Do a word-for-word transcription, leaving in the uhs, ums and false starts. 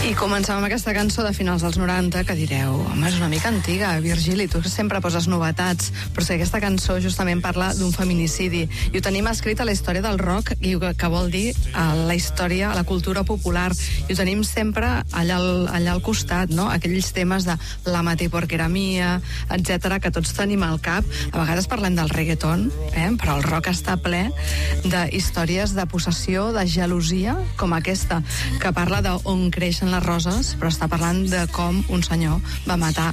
I comencem amb aquesta cançó de finals dels noranta, que direu, home, és una mica antiga, Virgili, tu sempre poses novetats, però si aquesta cançó justament parla d'un feminicidi, i ho tenim escrit a la història del rock, i que vol dir a la història, a la cultura popular, i ho tenim sempre allà al, allà al costat, no? Aquells temes de la maté porque era mía, etcètera, que tots tenim al cap. A vegades parlem del reggaeton, eh? Però el rock està ple de històries de possessió, de gelosia, com aquesta, que parla d'on creixen les roses, però està parlant de com un senyor va matar